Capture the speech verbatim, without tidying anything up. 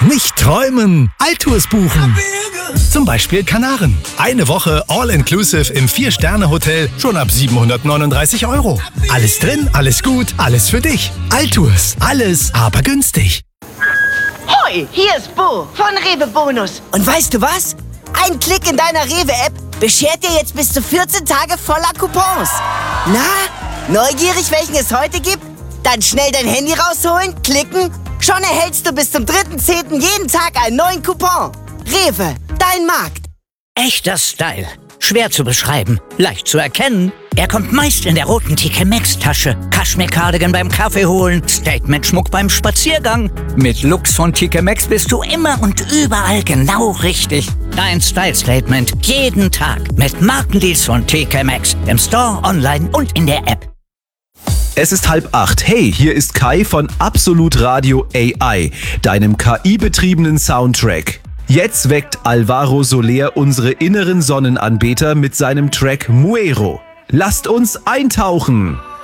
Nicht träumen, Altours buchen. Zum Beispiel Kanaren. Eine Woche All-Inclusive im vier-Sterne-Hotel schon ab siebenhundertneununddreißig Euro. Alles drin, alles gut, alles für dich. Altours, alles aber günstig. Hoi, hier ist Bo von Rewe Bonus. Und weißt du was? Ein Klick in deiner Rewe-App beschert dir jetzt bis zu vierzehn Tage voller Coupons. Na, neugierig, welchen es heute gibt? Dann schnell dein Handy rausholen, klicken. Schon erhältst du bis zum dritten zehnten jeden Tag einen neuen Coupon. Rewe, dein Markt. Echter Style. Schwer zu beschreiben, leicht zu erkennen. Er kommt meist in der roten T K Maxx-Tasche. Kaschmir-Cardigan beim Kaffee holen, Statement-Schmuck beim Spaziergang. Mit Looks von T K Maxx bist du immer und überall genau richtig. Dein Style-Statement jeden Tag mit Markendeals von T K Maxx. Im Store, online und in der App. Es ist halb acht. Hey, hier ist Kai von Absolut Radio A I, deinem K I-betriebenen Soundtrack. Jetzt weckt Alvaro Soler unsere inneren Sonnenanbeter mit seinem Track Muero. Lasst uns eintauchen!